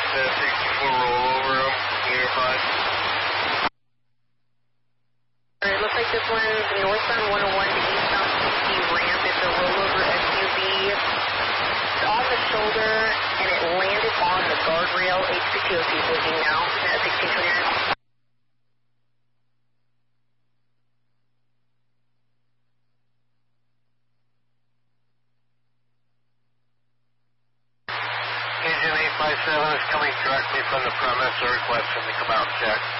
64 rollover, unified. It looks like this one's northbound 101 to eastbound 60 ramp. It's a rollover SUV. It's on the shoulder, and it landed on the guardrail. HPTOC is looking now at 1629. Engine 857 is coming directly from the premise. They're requesting to come out and check.